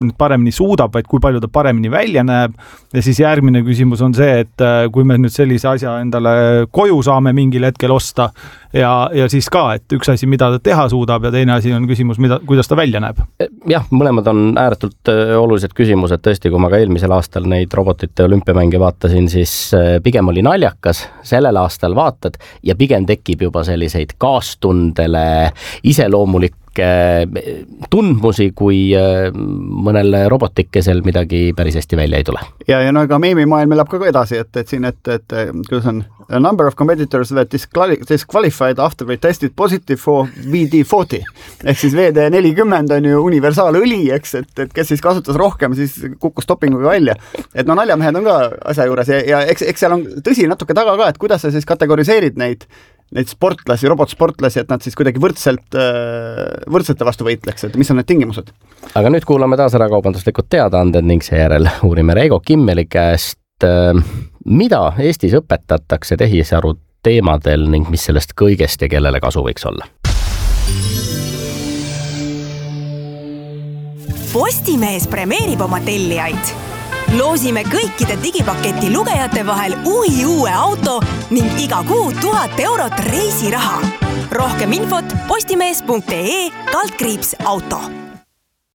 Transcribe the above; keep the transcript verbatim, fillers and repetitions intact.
paremini suudab, vaid kui palju ta paremini välja näeb. Ja siis järgmine küsimus on see, et kui me nüüd sellise asja endale koju saame mingil hetkel osta ja, ja siis ka, et üks asi, mida ta teha suudab ja teine asi on küsimus, mida, kuidas ta välja näeb. Jah, mõlemad on ääretult olulised küsimused. Tõesti, kui ma ka eelmisel aastal neid robotite olümpiamänge vaatasin, siis pigem oli naljakas. Sellel aastal vaatad ja pigem tekib juba selliseid kaastundele iseloomulik tundmusi, kui mõnel robotikesel midagi päris hästi välja ei tule. Ja, ja no ega meemimaailm elab ka edasi, et, et siin, et, et kuidas on a number of competitors that disqualified after they tested positive for V D forty. Ehk siis V D nelikümmend on ju universaalõli, eks, et, et kes siis kasutas rohkem, siis kukkus dopinguga välja. Et no naljamehed on ka asja juures ja, ja eks, eks seal on tõsi natuke taga ka, et kuidas sa siis kategoriseerid neid neid sportlasi, robotsportlasi, et nad siis kuidagi võrdselt, võrdsete vastu võitleks, et mis on need tingimused? Aga nüüd kuulame taas ära kaubanduslikud teadaanded ning seejärel uurime Reigo Kimmeli käest, mida Eestis õpetatakse tehisaru teemadel ning mis sellest kõigest ja kellele kasu võiks olla. Postimees premeerib oma tellijaid. Loosime kõikide digipaketi lugejate vahel uhi uue auto ning iga kuu tuhat eurot reisiraha. Rohkem infot postimees punkt ee kaldkriips auto.